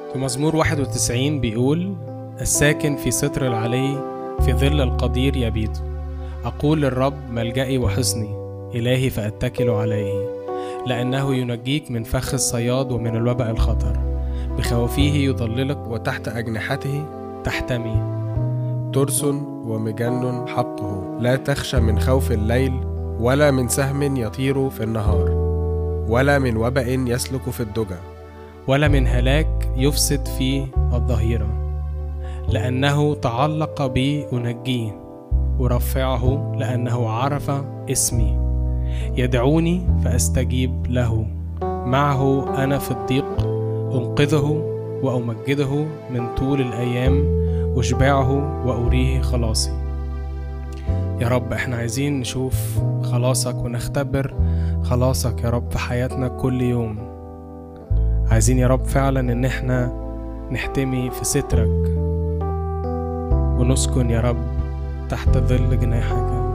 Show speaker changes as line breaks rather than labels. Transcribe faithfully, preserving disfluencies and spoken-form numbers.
في مزمور واحد وتسعين بيقول: الساكن في ستر العلي في ظل القدير يبيت. أقول للرب ملجئي وحصني، إلهي فأتكل عليه، لأنه ينجيك من فخ الصياد ومن الوباء الخطر. بخوافيه يضللك
وتحت أجنحته
تحتمي.
ترس ومجن حقه، لا تخشى من خوف الليل، ولا من سهم يطير في النهار، ولا من وباء يسلك في الدجى،
ولا من هلاك يفسد في الظهيرة. لأنه تعلق بي أنجيه، أرفعه لأنه عرف اسمي. يدعوني فأستجيب له، معه أنا في الضيق. أنقذه وأمجده من طول الأيام، أشبعه وأريه خلاصي. يا رب احنا عايزين نشوف خلاصك ونختبر خلاصك يا رب في حياتنا كل يوم. عايزين يا رب فعلا ان احنا نحتمي في سترك ونسكن يا رب تحت ظل جناحك.